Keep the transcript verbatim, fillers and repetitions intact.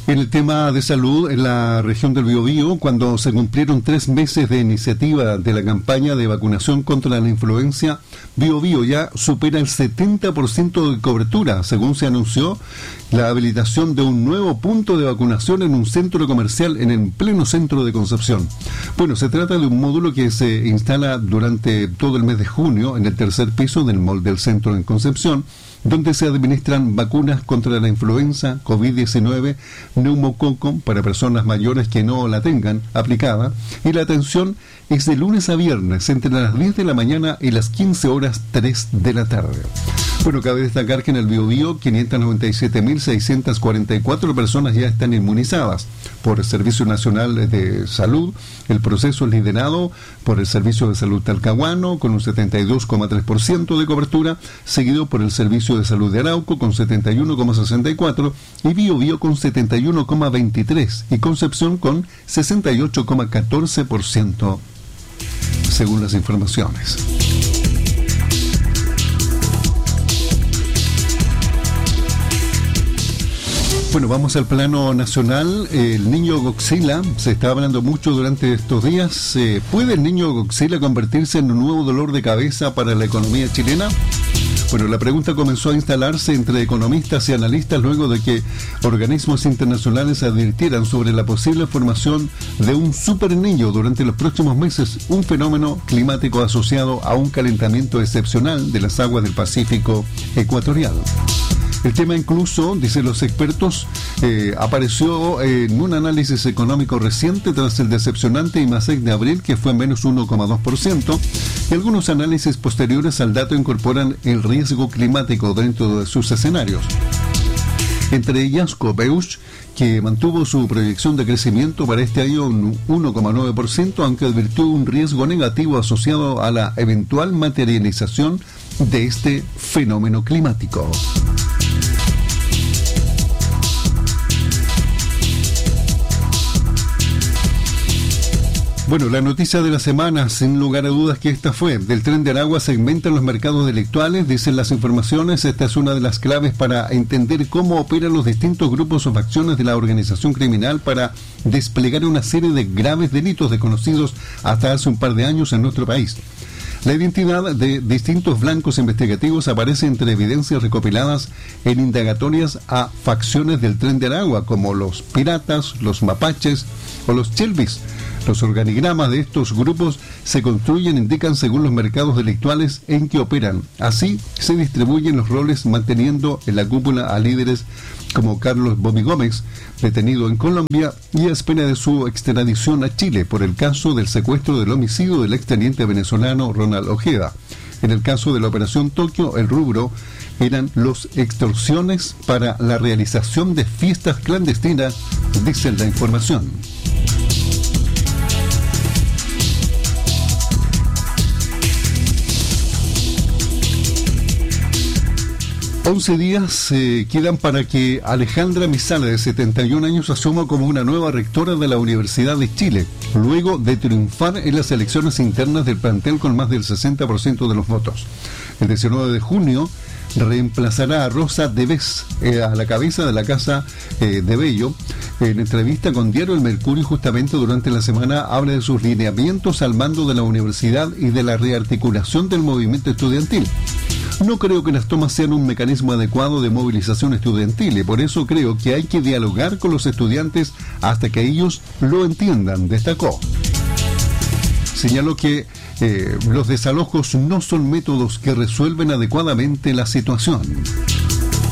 En el tema de salud, en la región del Biobío, cuando se cumplieron tres meses de iniciativa de la campaña de vacunación contra la influenza, Biobío ya supera el setenta por ciento de cobertura, según se anunció la habilitación de un nuevo punto de vacunación en un centro comercial en el pleno centro de Concepción. Bueno, se trata de un módulo que se instala durante todo el mes de junio en el tercer piso del mall del centro en Concepción, donde se administran vacunas contra la influenza, COVID diecinueve, neumococo para personas mayores que no la tengan aplicada, y la atención es de lunes a viernes entre las diez de la mañana y las quince horas tres de la tarde. Bueno, cabe destacar que en el Biobío quinientas noventa y siete mil seiscientas cuarenta y cuatro personas ya están inmunizadas por el Servicio Nacional de Salud. El proceso es liderado por el Servicio de Salud Talcahuano con un setenta y dos coma tres por ciento de cobertura, seguido por el Servicio de Salud de Arauco con setenta y uno coma sesenta y cuatro por ciento y Biobío con setenta y uno coma veintitrés por ciento y Concepción con sesenta y ocho coma catorce por ciento, según las informaciones. Bueno, vamos al plano nacional. El niño Godzilla, se está hablando mucho durante estos días. Eh, ¿Puede el niño Godzilla convertirse en un nuevo dolor de cabeza para la economía chilena? Bueno, la pregunta comenzó a instalarse entre economistas y analistas luego de que organismos internacionales advirtieran sobre la posible formación de un super niño durante los próximos meses, un fenómeno climático asociado a un calentamiento excepcional de las aguas del Pacífico ecuatorial. El tema incluso, dicen los expertos, eh, apareció en un análisis económico reciente tras el decepcionante I M A S E C de abril, que fue menos uno coma dos por ciento, y algunos análisis posteriores al dato incorporan el riesgo climático dentro de sus escenarios. Entre ellas, Copeus, que mantuvo su proyección de crecimiento para este año en uno coma nueve por ciento, aunque advirtió un riesgo negativo asociado a la eventual materialización de este fenómeno climático. Bueno, la noticia de la semana, sin lugar a dudas que esta fue, del Tren de Aragua segmentan los mercados delictuales, dicen las informaciones. Esta es una de las claves para entender cómo operan los distintos grupos o facciones de la organización criminal para desplegar una serie de graves delitos desconocidos hasta hace un par de años en nuestro país. La identidad de distintos blancos investigativos aparece entre evidencias recopiladas en indagatorias a facciones del Tren de Aragua, como los piratas, los mapaches o los chelvis. Los organigramas de estos grupos se construyen e indican según los mercados delictuales en que operan. Así se distribuyen los roles, manteniendo en la cúpula a líderes como Carlos Bobby Gómez, detenido en Colombia y a espera de su extradición a Chile por el caso del secuestro del homicidio del exteniente venezolano Ronald Ojeda. En el caso de la Operación Tokio, el rubro eran los extorsiones para la realización de fiestas clandestinas, dice la información. once días eh, quedan para que Alejandra Misala, de setenta y un años, asuma como una nueva rectora de la Universidad de Chile, luego de triunfar en las elecciones internas del plantel con más del sesenta por ciento de los votos. El diecinueve de junio reemplazará a Rosa Deves eh, a la cabeza de la Casa eh, de Bello. En entrevista con Diario El Mercurio, justamente durante la semana, habla de sus lineamientos al mando de la universidad y de la rearticulación del movimiento estudiantil. No creo que las tomas sean un mecanismo adecuado de movilización estudiantil y por eso creo que hay que dialogar con los estudiantes hasta que ellos lo entiendan, destacó. Señaló que eh, los desalojos no son métodos que resuelven adecuadamente la situación.